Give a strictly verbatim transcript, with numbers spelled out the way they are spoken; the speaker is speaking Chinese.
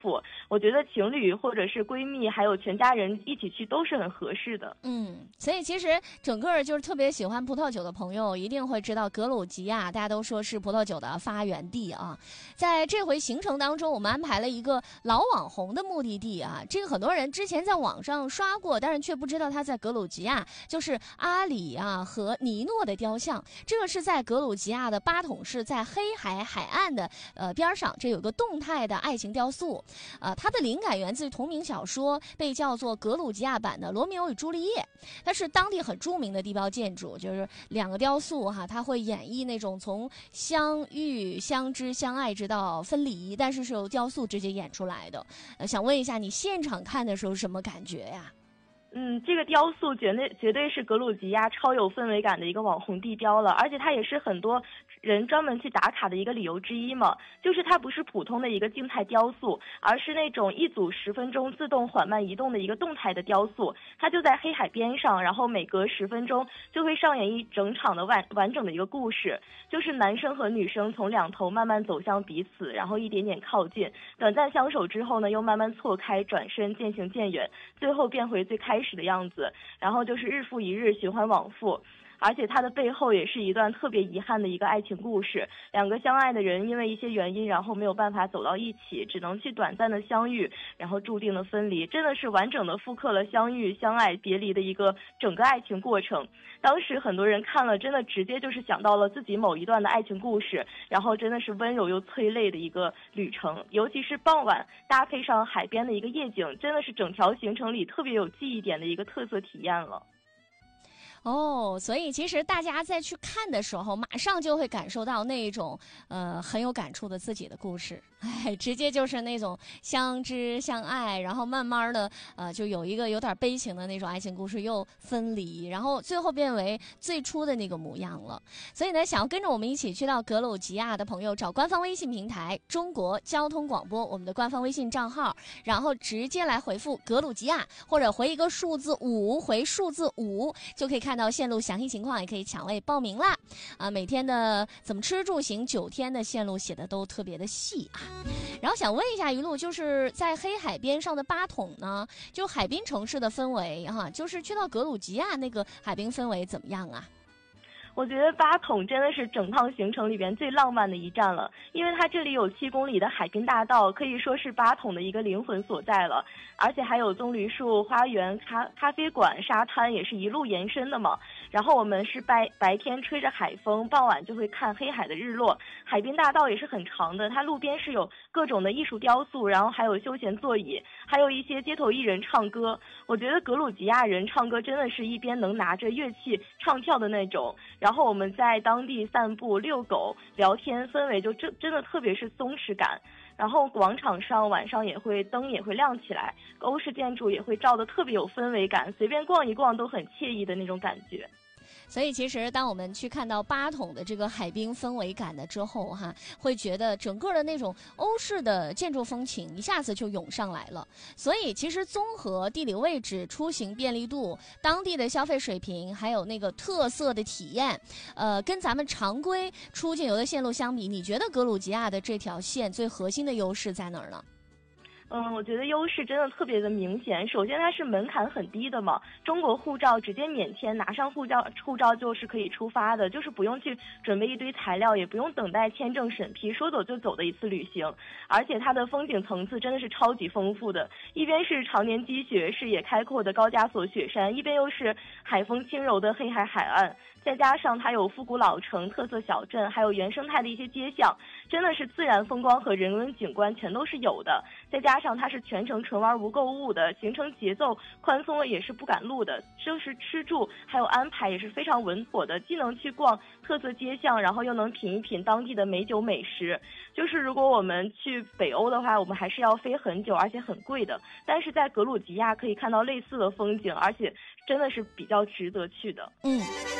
我觉得情侣或者是闺蜜还有全家人一起去都是很合适的。 嗯，所以其实整个就是特别喜欢葡萄酒的朋友一定会知道格鲁吉亚，大家都说是葡萄酒的发源地啊。在这回行程当中，我们安排了一个老网红的目的地啊，这个很多人之前在网上刷过，但是却不知道它在格鲁吉亚，就是阿里啊和尼诺的雕像。这个是在格鲁吉亚的巴统市，在黑海海岸的呃边上，这有个动态的爱情雕塑。呃，它的灵感源自于同名小说，被叫做格鲁吉亚版的《罗密欧与朱丽叶》，它是当地很著名的地标建筑，就是两个雕塑哈，它会演绎那种从相遇、相知、相爱直到分离，但是是由雕塑直接演出来的。呃，想问一下，你现场看的时候什么感觉呀？ 嗯，这个雕塑绝对绝对是格鲁吉亚超有氛围感的一个网红地标了，而且它也是很多人专门去打卡的一个理由之一嘛。就是它不是普通的一个静态雕塑，而是那种一组十分钟自动缓慢移动的一个动态的雕塑。它就在黑海边上，然后每隔十分钟就会上演一整场的完完整的一个故事，就是男生和女生从两头慢慢走向彼此，然后一点点靠近，短暂相守之后呢，又慢慢错开，转身渐行渐远，最后变回最开始的样子，然后就是日复一日循环往复。而且它的背后也是一段特别遗憾的一个爱情故事，两个相爱的人因为一些原因，然后没有办法走到一起，只能去短暂的相遇，然后注定的分离，真的是完整的复刻了相遇、相爱、别离的一个整个爱情过程。当时很多人看了，真的直接就是想到了自己某一段的爱情故事，然后真的是温柔又催泪的一个旅程。尤其是傍晚搭配上海边的一个夜景，真的是整条行程里特别有记忆点的一个特色体验了。 哦，所以其实大家在去看的时候，马上就会感受到那一种呃很有感触的自己的故事，哎，直接就是那种相知相爱，然后慢慢的呃就有一个有点悲情的那种爱情故事，又分离，然后最后变为最初的那个模样了。所以呢，想要跟着我们一起去到格鲁吉亚的朋友，找官方微信平台中国交通广播我们的官方微信账号，然后直接来回复格鲁吉亚，或者回一个数字五，回数字五就可以看到线路详细情况，也可以抢位报名啦。啊，每天的怎么吃住行九天的线路写的都特别的细啊。然后想问一下于露，就是在黑海边上的巴统呢，就海滨城市的氛围哈、啊，就是去到格鲁吉亚那个海滨氛围怎么样啊？ 我觉得巴统真的是整趟行程里边最浪漫的一站了，因为它这里有七公里的海滨大道，可以说是巴统的一个灵魂所在了。而且还有棕榈树花园、咖咖啡馆、沙滩，也是一路延伸的嘛。然后我们是白白天吹着海风，傍晚就会看黑海的日落。海滨大道也是很长的，它路边是有各种的艺术雕塑，然后还有休闲座椅，还有一些街头艺人唱歌。我觉得格鲁吉亚人唱歌真的是一边能拿着乐器唱跳的那种。然后我们在当地散步、遛狗、聊天，氛围就真真的特别是松弛感。然后广场上晚上也会灯也会亮起来，欧式建筑也会照得特别有氛围感，随便逛一逛都很惬意的那种感觉。 所以其实当我们去看到巴统的这个海滨氛围感的之后哈，会觉得整个的那种欧式的建筑风情一下子就涌上来了。所以其实综合地理位置、出行便利度、当地的消费水平，还有那个特色的体验，呃，跟咱们常规出境游的线路相比，你觉得格鲁吉亚的这条线最核心的优势在哪儿呢？ 嗯，我觉得优势真的特别的明显。首先，它是门槛很低的嘛，中国护照直接免签，拿上护照，护照就是可以出发的，就是不用去准备一堆材料，也不用等待签证审批，说走就走的一次旅行。而且它的风景层次真的是超级丰富的，一边是常年积雪、视野开阔的高加索雪山，一边又是海风轻柔的黑海海岸。再加上它有复古老城、特色小镇，还有原生态的一些街巷，真的是自然风光和人文景观全都是有的。再加上它是全程纯玩无购物的，行程节奏宽松了也是不赶路的，就是吃住还有安排也是非常稳妥的，既能去逛特色街巷，然后又能品一品当地的美酒美食。就是如果我们去北欧的话，我们还是要飞很久，而且很贵的。但是在格鲁吉亚可以看到类似的风景，而且真的是比较值得去的。 嗯。